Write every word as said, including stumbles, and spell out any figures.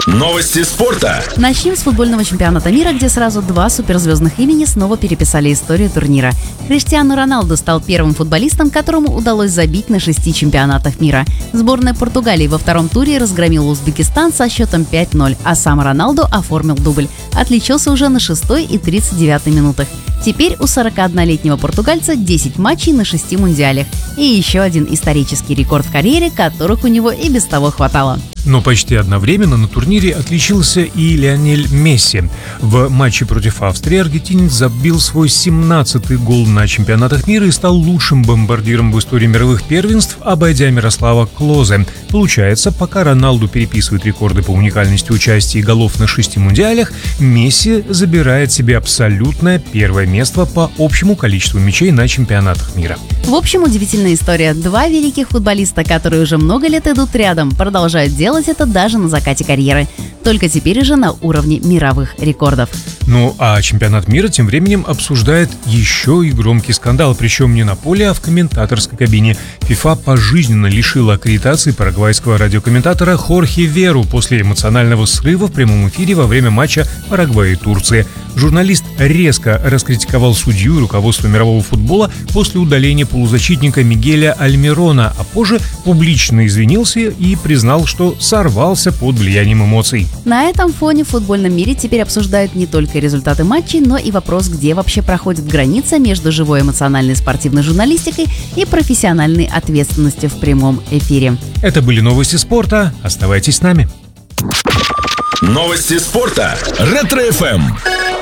Новости спорта. Начнем с футбольного чемпионата мира, где сразу два суперзвездных имени снова переписали историю турнира. Криштиану Роналду стал первым футболистом, которому удалось забить на шести чемпионатах мира. Сборная Португалии во втором туре разгромила Узбекистан со счетом пять ноль, а сам Роналду оформил дубль. Отличился уже на шестой и тридцать девятой минутах. Теперь у сорокаоднолетнего португальца десять матчей на шести мундиалях. И еще один исторический рекорд в карьере, которых у него и без того хватало. Но почти одновременно на турнире отличился и Лионель Месси. В матче против Австрии аргентинец забил свой семнадцатый гол на чемпионатах мира и стал лучшим бомбардиром в истории мировых первенств, обойдя Мирослава Клозе. Получается, пока Роналду переписывает рекорды по уникальности участия и голов на шести мундиалях, Месси забирает себе абсолютное первое место по общему количеству мячей на чемпионатах мира. В общем, удивительная история. Два великих футболиста, которые уже много лет идут рядом, продолжают делать это даже на закате карьеры. Только теперь уже на уровне мировых рекордов. Ну а чемпионат мира тем временем обсуждает еще и громкий скандал, причем не на поле, а в комментаторской кабине. ФИФА пожизненно лишила аккредитации парагвайского радиокомментатора Хорхе Веру после эмоционального срыва в прямом эфире во время матча Парагвая и Турции. Журналист резко раскритиковал судью и руководство мирового футбола после удаления полузащитника Мигеля Альмирона, а позже публично извинился и признал, что сорвался под влиянием эмоций. На этом фоне в футбольном мире теперь обсуждают не только результаты матчей, но и вопрос, где вообще проходит граница между живой эмоциональной спортивной журналистикой и профессиональной ответственностью в прямом эфире. Это были новости спорта. Оставайтесь с нами. Новости спорта. Ретро-эф эм.